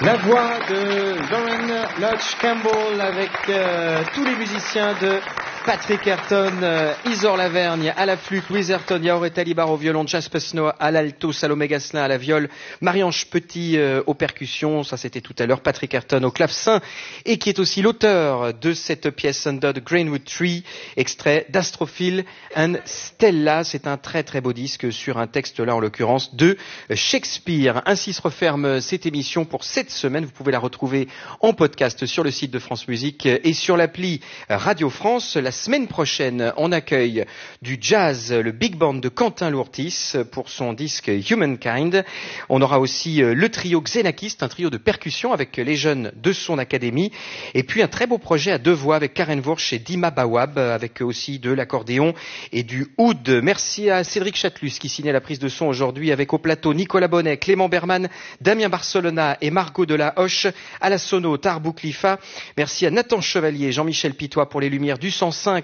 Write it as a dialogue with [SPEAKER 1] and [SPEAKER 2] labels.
[SPEAKER 1] La voix de Lauren Lodge Campbell avec tous les musiciens de Patrick Ayrton, Isor Lavergne à la flûte, Louise Ayrton, Yaoret Talibar au violon, Jasper Snow à l'alto, Salomé Gasselin à la viole, Marie-Ange Petit aux percussions, ça c'était tout à l'heure, Patrick Ayrton au clavecin, et qui est aussi l'auteur de cette pièce Under the Greenwood Tree, extrait d'Astrophil and Stella. C'est un très très beau disque sur un texte là en l'occurrence de Shakespeare. Ainsi se referme cette émission pour cette semaine. Vous pouvez la retrouver en podcast sur le site de France Musique et sur l'appli Radio France. La semaine prochaine, on accueille du jazz, le big band de Quentin Lourtis pour son disque Humankind. On aura aussi le trio Xenakist, un trio de percussion avec les jeunes de son académie. Et puis un très beau projet à deux voix avec Karen Wursch et Dima Bawab, avec aussi de l'accordéon et du oud. Merci à Cédric Chatelus qui signait la prise de son aujourd'hui avec au plateau Nicolas Bonnet, Clément Berman, Damien Barcelona et Margot Delahoche, à la sono Tarbou Clifa. Merci à Nathan Chevalier, Jean-Michel Pitois pour les lumières du 105.